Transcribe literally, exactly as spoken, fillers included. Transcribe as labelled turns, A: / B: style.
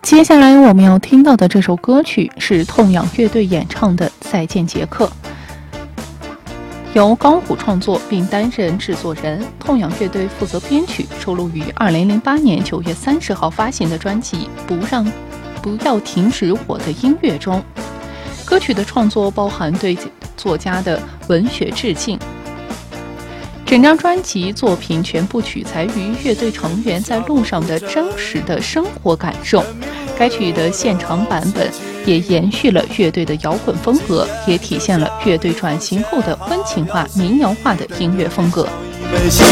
A: 接下来我们要听到的这首歌曲是痛仰乐队演唱的《再见杰克》，由高虎创作并担任制作人，痛仰乐队负责编曲，收录于二零零八年九月三十号发行的专辑《不让不要停止我的音乐》中。歌曲的创作包含对作家的文学致敬。整张专辑作品全部取材于乐队成员在路上的真实的生活感受。该曲的现场版本也延续了乐队的摇滚风格，也体现了乐队转型后的温情化、民谣化的音乐风格。